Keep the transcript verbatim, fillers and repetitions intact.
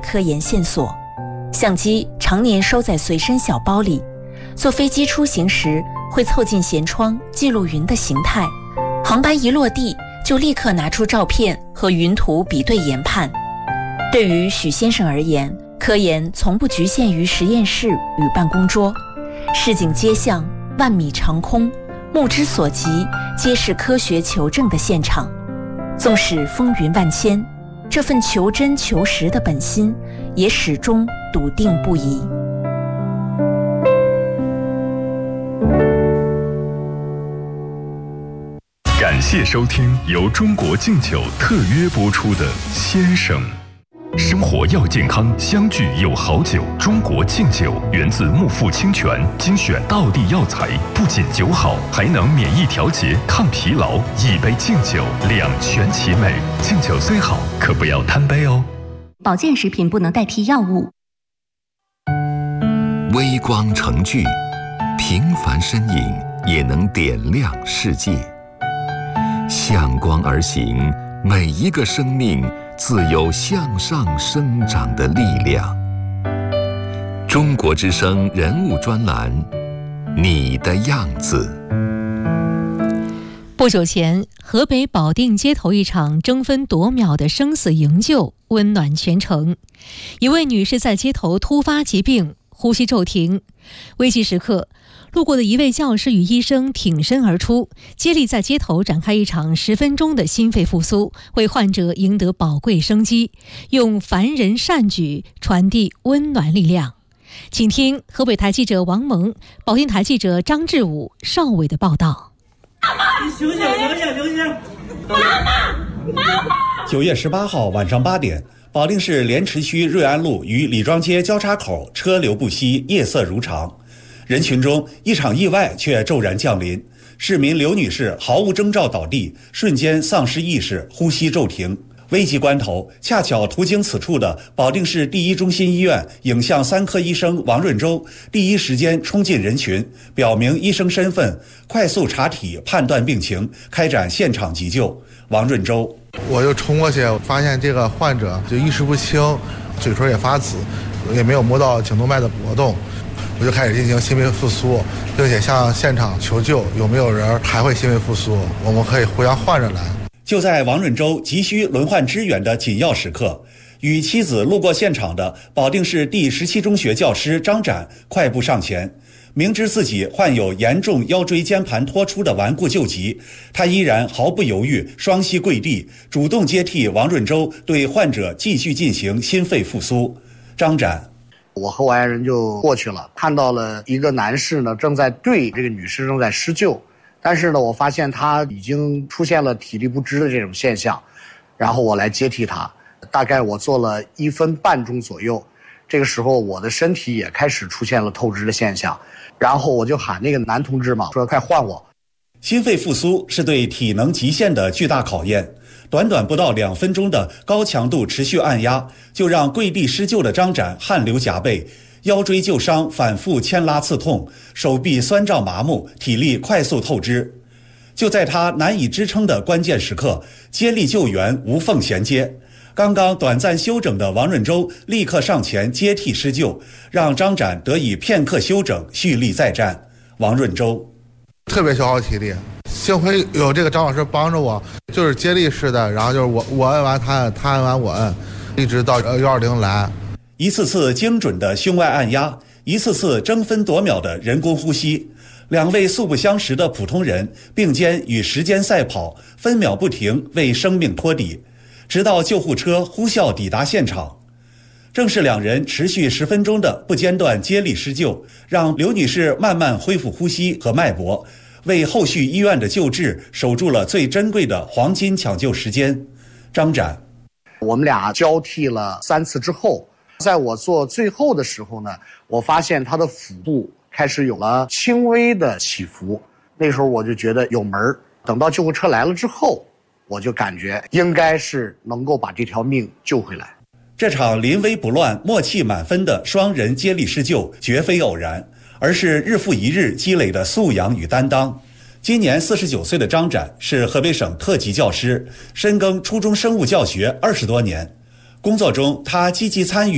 科研线索。相机常年收在随身小包里，坐飞机出行时会凑近舷窗记录云的形态，航班一落地就立刻拿出照片和云图比对研判。对于许先生而言，科研从不局限于实验室与办公桌，市井街巷、万米长空，目之所及皆是科学求证的现场。纵使风云万千，这份求真求实的本心也始终笃定不移。 感谢收听由中国敬酒特约播出的《先生》。生活要健康，相聚有好酒。中国敬酒源自木富清泉，精选道地药材，不仅酒好，还能免疫调节、抗疲劳。一杯敬酒，两全其美。敬酒虽好，可不要贪杯哦。 保健食品不能代替药物。 微光成炬，平凡身影也能点亮世界。向光而行，每一个生命自有向上生长的力量。中国之声人物专栏，你的样子。 不久前，河北保定街头一场争分夺秒的生死营救温暖全城。一位女士在街头突发疾病，呼吸骤停，危急时刻，路过的一位教师与医生挺身而出，接力在街头展开一场十分钟的心肺复苏，为患者赢得宝贵生机，用凡人善举传递温暖力量。请听河北台记者王萌、保定台记者张志武、邵伟的报道。 你醒醒醒醒醒醒！妈妈妈妈！ 九月十八号晚上八点，保定市莲池区瑞安路与李庄街交叉口车流不息，夜色如常。人群中，一场意外却骤然降临。市民刘女士毫无征兆倒地，瞬间丧失意识，呼吸骤停。危急关头，恰巧途经此处的保定市第一中心医院影像三科医生王润洲第一时间冲进人群，表明医生身份，快速查体判断病情，开展现场急救。王润洲： 我就冲过去，发现这个患者就意识不清，嘴唇也发紫，也没有摸到颈动脉的搏动。我就开始进行心肺复苏，并且向现场求救，有没有人还会心肺复苏，我们可以互相换着来。 就在王润洲急需轮换支援的紧要时刻，与妻子路过现场的保定市第十七中学教师张展快步上前，明知自己患有严重腰椎间盘脱出的顽固旧疾，他依然毫不犹豫，双膝跪地，主动接替王润洲对患者继续进行心肺复苏。张展： 我和我爱人就过去了，看到了一个男士呢正在对这个女士正在施救，但是呢我发现他已经出现了体力不支的这种现象，然后我来接替他，大概我做了一分半钟左右，这个时候我的身体也开始出现了透支的现象，然后我就喊那个男同志嘛，说快换我。 心肺复苏是对体能极限的巨大考验，短短不到两分钟的高强度持续按压，就让跪地施救的张展汗流浃背，腰椎旧伤反复牵拉刺痛，手臂酸胀麻木，体力快速透支。就在他难以支撑的关键时刻，接力救援无缝衔接。刚刚短暂休整的王润洲立刻上前接替施救，让张展得以片刻休整，蓄力再战。王润洲： 特别消耗体力，幸亏有这个张老师帮着我，就是接力式的，然后就是我我摁完他摁，他摁完我摁，一直到幺二零来。 一次次精准的胸外按压，一次次争分夺秒的人工呼吸，两位素不相识的普通人并肩与时间赛跑，分秒不停为生命托底，直到救护车呼啸抵达现场。正是两人持续十分钟的不间断接力施救，让刘女士慢慢恢复呼吸和脉搏，为后续医院的救治守住了最珍贵的黄金抢救时间。张展： 我们俩交替了三次之后，在我做最后的时候呢，我发现他的腹部开始有了轻微的起伏，那时候我就觉得有门儿。等到救护车来了之后，我就感觉应该是能够把这条命救回来。 这场临危不乱、默契满分的双人接力施救绝非偶然，而是日复一日积累的素养与担当。今年四十九岁的张展是河北省特级教师，深耕初中生物教学二十多年。工作中，他积极参与